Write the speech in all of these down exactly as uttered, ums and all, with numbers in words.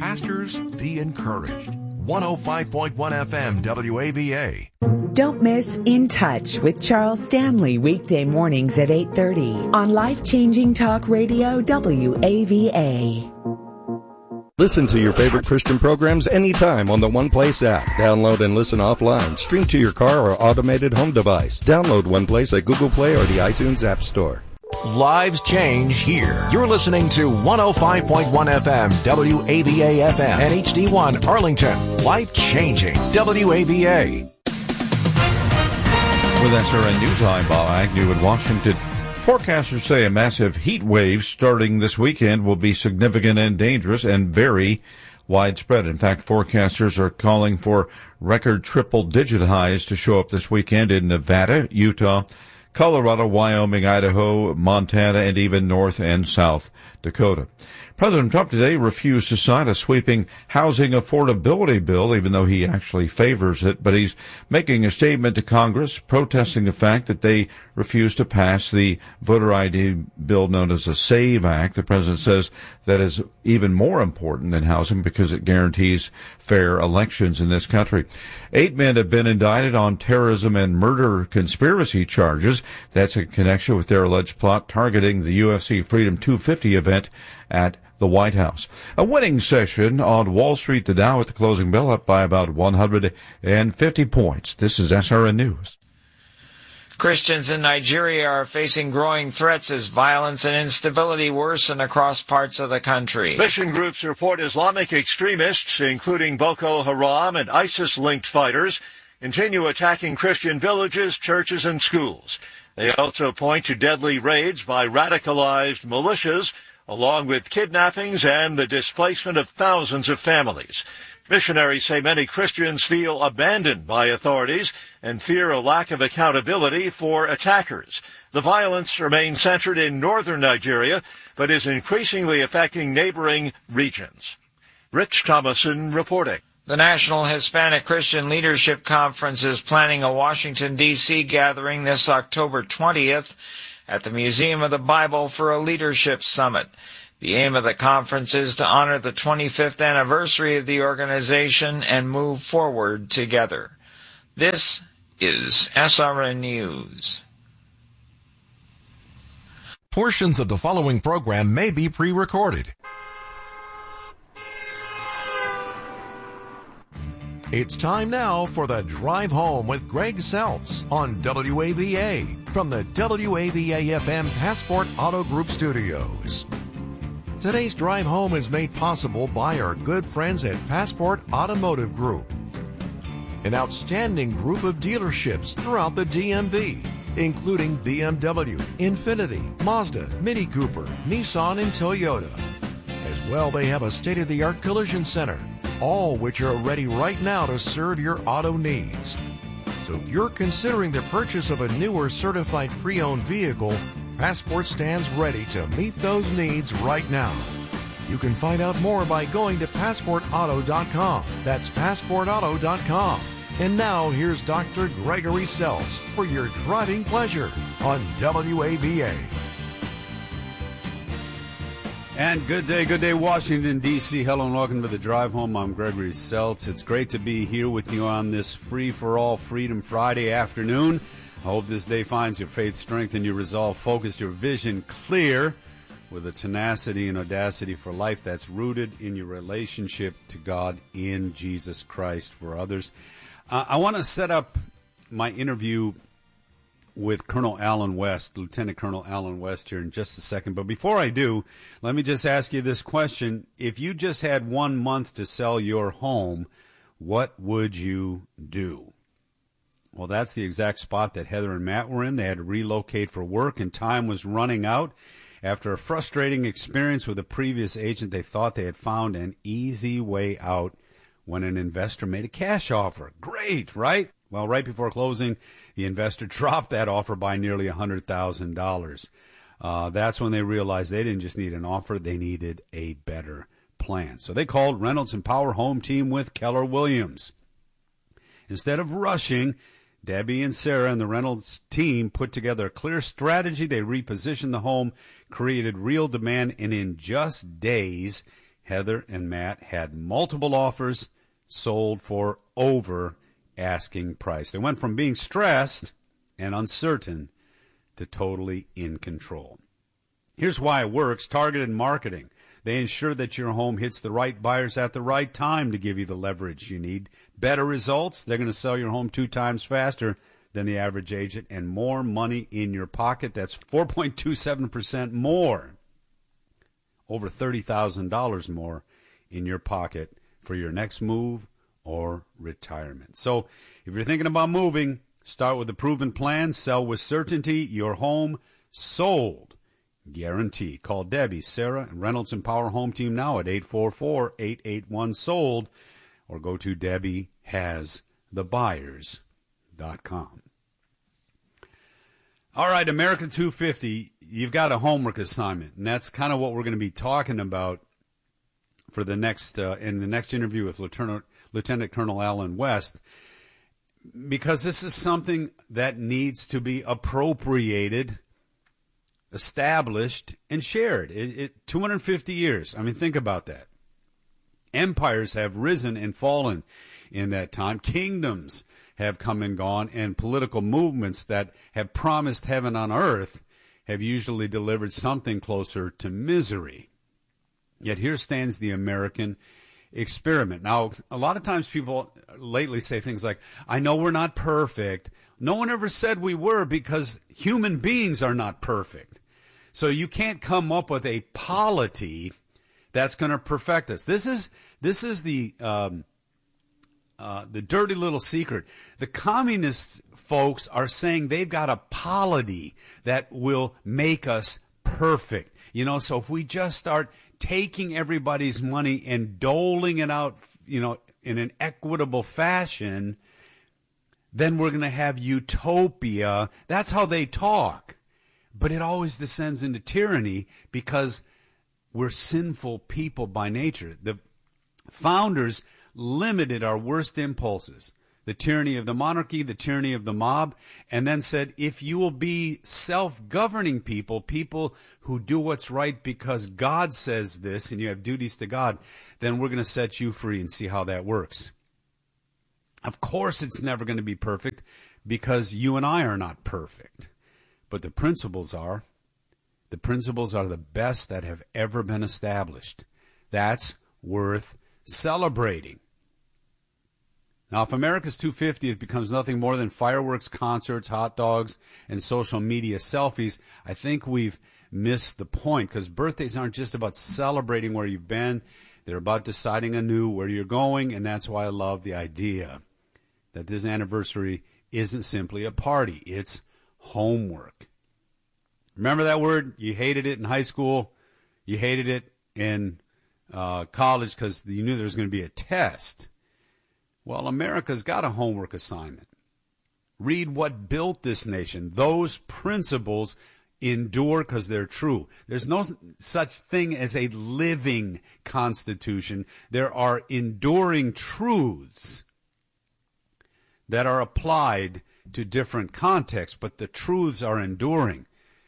Pastors, be encouraged. one oh five point one F M W A V A. Don't miss In Touch with Charles Stanley weekday mornings at eight thirty on Life-Changing Talk Radio W A V A. Listen to your favorite Christian programs anytime on the One Place app. Download and listen offline. Stream to your car or automated home device. Download One Place at Google Play or the iTunes App Store. Lives change here. You're listening to one oh five point one F M W A V A F M and H D one Arlington. Life changing W A V A. With S R N News, I'm Bob Agnew in Washington. Forecasters say a massive heat wave starting this weekend will be significant and dangerous and very widespread. In fact, forecasters are calling for record triple-digit highs to show up this weekend in Nevada, Utah, Colorado, Wyoming, Idaho, Montana, and even North and South Dakota. President Trump today refused to sign a sweeping housing affordability bill, even though he actually favors it. But he's making a statement to Congress protesting the fact that they refused to pass the voter I D bill known as the SAVE Act. The president says that is even more important than housing because it guarantees fair elections in this country. Eight men have been indicted on terrorism and murder conspiracy charges. That's in connection with their alleged plot targeting the U F C Freedom two fifty event at the White House. A winning session on Wall Street. The Dow at the closing bell up by about one hundred fifty points. This is S R N News. Christians in Nigeria are facing growing threats as violence and instability worsen across parts of the country. Mission groups report Islamic extremists, including Boko Haram and ISIS-linked fighters, continue attacking Christian villages, churches, and schools. They also point to deadly raids by radicalized militias, along with kidnappings and the displacement of thousands of families. Missionaries say many Christians feel abandoned by authorities and fear a lack of accountability for attackers. The violence remains centered in northern Nigeria, but is increasingly affecting neighboring regions. Rich Thomason reporting. The National Hispanic Christian Leadership Conference is planning a Washington, D C gathering this October twentieth at the Museum of the Bible for a leadership summit. The aim of the conference is to honor the twenty-fifth anniversary of the organization and move forward together. This is S R N News. Portions of the following program may be pre-recorded. It's time now for the Drive Home with Greg Seltz on W A V A from the W A V A F M Passport Auto Group Studios. Today's Drive Home is made possible by our good friends at Passport Automotive Group, an outstanding group of dealerships throughout the D M V, including B M W, Infiniti, Mazda, Mini Cooper, Nissan, and Toyota. As well, they have a state-of-the-art collision center, all which are ready right now to serve your auto needs. So if you're considering the purchase of a new or certified pre-owned vehicle, Passport stands ready to meet those needs right now. You can find out more by going to passport auto dot com. That's passport auto dot com. And now here's Doctor Gregory Seltz for your driving pleasure on W A V A. And good day, good day, Washington, D C Hello and welcome to the Drive Home. I'm Gregory Seltz. It's great to be here with you on this free-for-all Freedom Friday afternoon. I hope this day finds your faith strengthened, your resolve focused, your vision clear, with a tenacity and audacity for life that's rooted in your relationship to God in Jesus Christ for others. Uh, I want to set up my interview with Colonel Allen West, Lieutenant Colonel Allen West, here in just a second. But before I do, let me just ask you this question. If you just had one month to sell your home, what would you do? Well, that's the exact spot that Heather and Matt were in. They had to relocate for work, and time was running out. After a frustrating experience with a previous agent, they thought they had found an easy way out when an investor made a cash offer. Great, right? Well, right before closing, the investor dropped that offer by nearly one hundred thousand dollars. Uh, that's when they realized they didn't just need an offer, they needed a better plan. So they called Reynolds and Power Home Team with Keller Williams. Instead of rushing, Debbie and Sarah and the Reynolds team put together a clear strategy. They repositioned the home, created real demand, and in just days Heather and Matt had multiple offers sold for over asking price. They went from being stressed and uncertain to totally in control. Here's why it works. Targeted marketing. They ensure that your home hits the right buyers at the right time to give you the leverage you need. Better results. They're going to sell your home two times faster than the average agent and more money in your pocket. That's four point two seven percent more. Over thirty thousand dollars more in your pocket for your next move or retirement. So if you're thinking about moving, start with a proven plan. Sell with certainty. Your home sold. Guaranteed. Call Debbie, Sarah, and Reynolds and Power Home Team now at eight four four, eight eight one, sold or go to debbie has the buyers dot com. All right, America two fifty, you've got a homework assignment, and that's kind of what we're going to be talking about for the next uh, in the next interview with Lieutenant Lieutenant Colonel Alan West, because this is something that needs to be appropriated, established, and shared. It, it, two hundred fifty years. I mean, think about that. Empires have risen and fallen in that time. Kingdoms have come and gone, and political movements that have promised heaven on earth have usually delivered something closer to misery. Yet here stands the American experiment. Now, a lot of times people lately say things like, I know we're not perfect. No one ever said we were, because human beings are not perfect. So you can't come up with a polity that's going to perfect us. This is this is the um, uh, the dirty little secret. The communist folks are saying they've got a polity that will make us perfect. You know, so if we just start taking everybody's money and doling it out, you know, in an equitable fashion, then we're going to have utopia. That's how they talk. But it always descends into tyranny because we're sinful people by nature. The founders limited our worst impulses, the tyranny of the monarchy, the tyranny of the mob, and then said, if you will be self-governing people, people who do what's right because God says this and you have duties to God, then we're going to set you free and see how that works. Of course it's never going to be perfect because you and I are not perfect. But the principles are, the principles are the best that have ever been established. That's worth celebrating. Now, if America's two hundred fiftieth becomes nothing more than fireworks, concerts, hot dogs, and social media selfies, I think we've missed the point, because birthdays aren't just about celebrating where you've been. They're about deciding anew where you're going, and that's why I love the idea that this anniversary isn't simply a party. It's homework. Remember that word? You hated it in high school. You hated it in uh, college because you knew there was going to be a test. Well, America's got a homework assignment. Read what built this nation. Those principles endure because they're true. There's no such thing as a living constitution. There are enduring truths that are applied to different contexts, but the truths are enduring.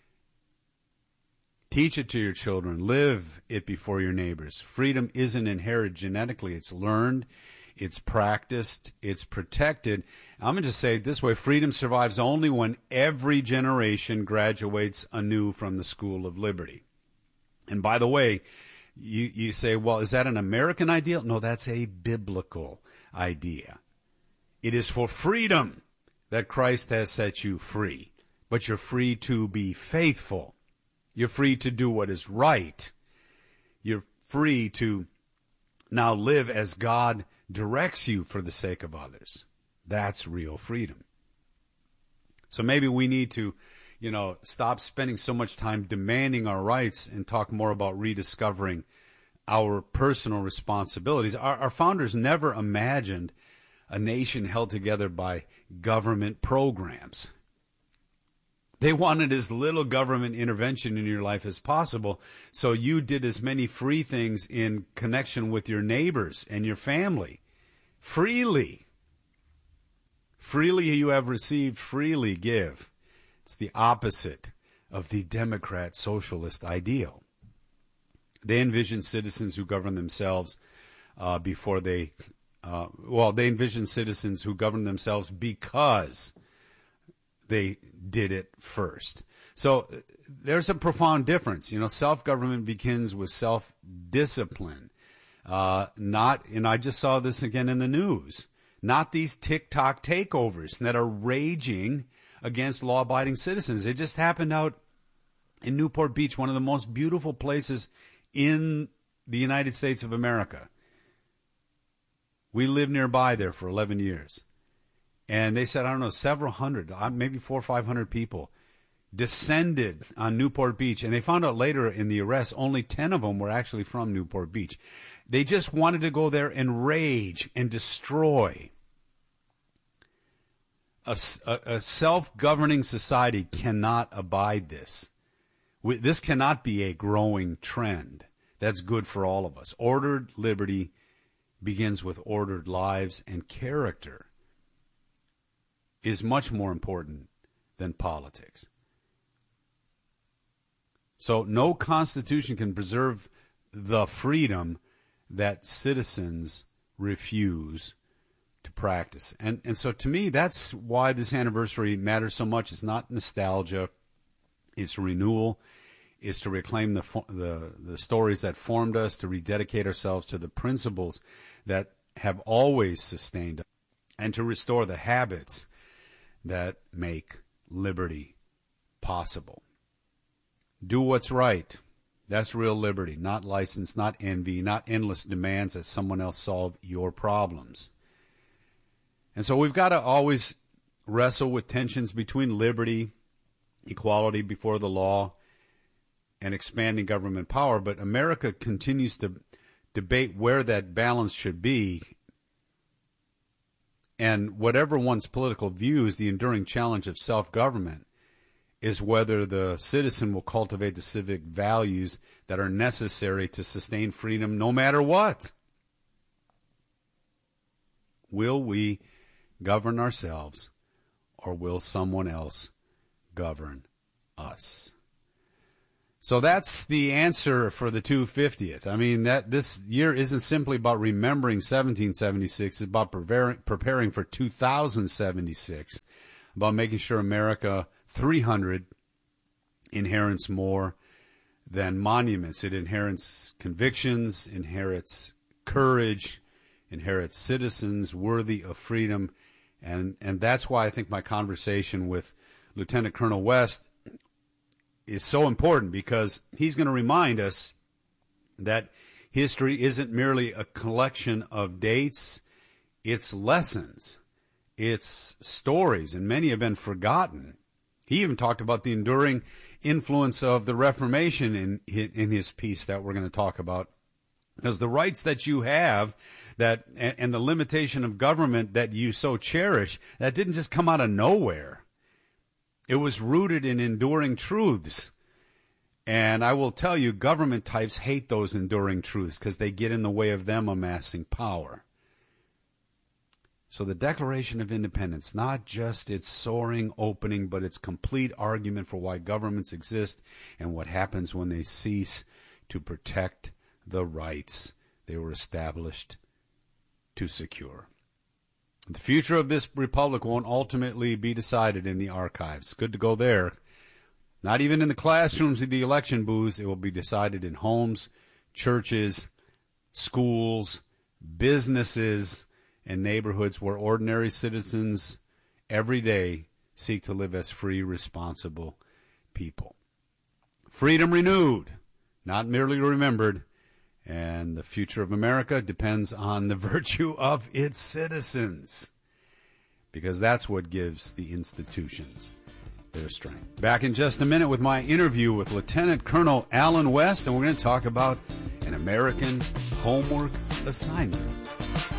Teach it to your children. Live it before your neighbors. Freedom isn't inherited genetically. It's learned. It's practiced. It's protected. I'm going to say it this way. Freedom survives only when every generation graduates anew from the school of liberty. And by the way, you, you say, well, is that an American ideal? No, that's a biblical idea. It is for freedom that Christ has set you free. But you're free to be faithful. You're free to do what is right. You're free to now live as God directs you for the sake of others. That's real freedom. So maybe we need to, you know, stop spending so much time demanding our rights and talk more about rediscovering our personal responsibilities. Our, our founders never imagined a nation held together by government programs. They wanted as little government intervention in your life as possible, so you did as many free things in connection with your neighbors and your family. Freely. Freely you have received, freely give. It's the opposite of the Democrat socialist ideal. They envision citizens who govern themselves uh, before they, uh, well, they envision citizens who govern themselves because they did it first. So there's a profound difference. You know, self-government begins with self-discipline. Uh, not, and I just saw this again in the news, not these TikTok takeovers that are raging against law-abiding citizens. It just happened out in Newport Beach, one of the most beautiful places in the United States of America. We lived nearby there for eleven years. And they said, I don't know, several hundred, maybe four or five hundred people descended on Newport Beach. And they found out later in the arrest, only ten of them were actually from Newport Beach. They just wanted to go there and rage and destroy. A, a, a self-governing society cannot abide this. We, this cannot be a growing trend. That's good for all of us. Ordered liberty begins with ordered lives, and character is much more important than politics. So no constitution can preserve the freedom that citizens refuse to practice. And and so to me, that's why this anniversary matters so much. It's not nostalgia. It's renewal. It's to reclaim the, the, the stories that formed us, to rededicate ourselves to the principles that have always sustained us, and to restore the habits that make liberty possible. Do what's right. That's real liberty, not license, not envy, not endless demands that someone else solve your problems. And so we've got to always wrestle with tensions between liberty, equality before the law, and expanding government power. But America continues to debate where that balance should be. And whatever one's political views, the enduring challenge of self-government is whether the citizen will cultivate the civic values that are necessary to sustain freedom no matter what. Will we govern ourselves, or will someone else govern us? So that's the answer for the two hundred fiftieth. I mean, that this year isn't simply about remembering seventeen seventy-six. It's about preparing, preparing for two thousand seventy-six, about making sure America three hundred inherits more than monuments. It inherits convictions, inherits courage, inherits citizens worthy of freedom. And, and that's why I think my conversation with Lieutenant Colonel West is so important, because he's going to remind us that history isn't merely a collection of dates, it's lessons, it's stories, and many have been forgotten. He even talked about the enduring influence of the Reformation in, in his piece that we're going to talk about. Because the rights that you have, that and, and the limitation of government that you so cherish, that didn't just come out of nowhere. It was rooted in enduring truths. And I will tell you, government types hate those enduring truths because they get in the way of them amassing power. So the Declaration of Independence, not just its soaring opening, but its complete argument for why governments exist and what happens when they cease to protect the rights they were established to secure. The future of this republic won't ultimately be decided in the archives. Good to go there. Not even in the classrooms of the election booths. It will be decided in homes, churches, schools, businesses, and neighborhoods where ordinary citizens every day seek to live as free, responsible people. Freedom renewed, not merely remembered. And the future of America depends on the virtue of its citizens, because that's what gives the institutions their strength. Back in just a minute with my interview with Lieutenant Colonel Allen West, and we're going to talk about an American homework assignment.